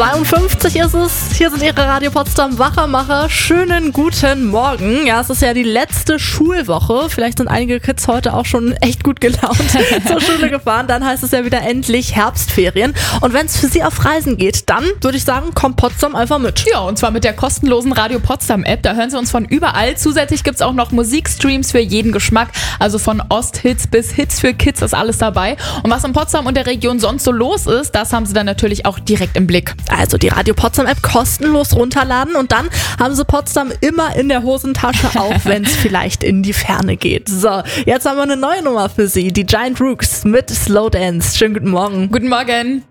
52 ist es. Hier sind Ihre Radio Potsdam Wachermacher. Schönen guten Morgen. Ja, es ist ja die letzte Schulwoche. Vielleicht sind einige Kids heute auch schon echt gut gelaunt zur Schule gefahren. Dann heißt es ja wieder endlich Herbstferien. Und wenn es für Sie auf Reisen geht, dann würde ich sagen, kommt Potsdam einfach mit. Ja, und zwar mit der kostenlosen Radio Potsdam App. Da hören Sie uns von überall. Zusätzlich gibt es auch noch Musikstreams für jeden Geschmack. Also von Osthits bis Hits für Kids ist alles dabei. Und was in Potsdam und der Region sonst so los ist, das haben Sie dann natürlich auch direkt im Blick. Also die Radio Potsdam App kostenlos runterladen und dann haben Sie Potsdam immer in der Hosentasche, auch wenn es vielleicht in die Ferne geht. So, jetzt haben wir eine neue Nummer für Sie, die Giant Rooks mit Slow Dance. Schönen guten Morgen. Guten Morgen.